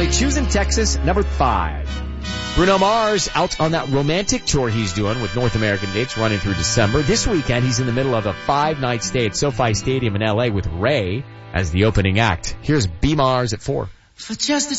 Choosing Texas, number 5. Bruno Mars out on that romantic tour he's doing with North American dates running through December. This weekend, he's in the middle of a 5-night stay at SoFi Stadium in LA with Ray as the opening act. Here's B. Mars at 4. For just a